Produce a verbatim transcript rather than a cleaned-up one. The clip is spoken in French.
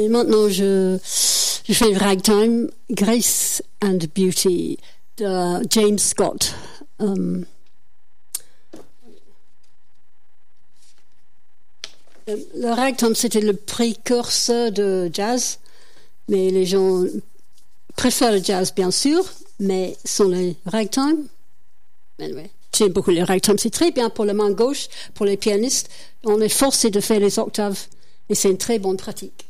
Et maintenant, je, je fais Ragtime, Grace and Beauty de James Scott. Um, le ragtime, c'était le précurseur de jazz, mais les gens préfèrent le jazz, bien sûr, mais sans le ragtime, anyway, j'aime beaucoup le ragtime. C'est très bien pour la main gauche, pour les pianistes. On est forcé de faire les octaves, et c'est une très bonne pratique.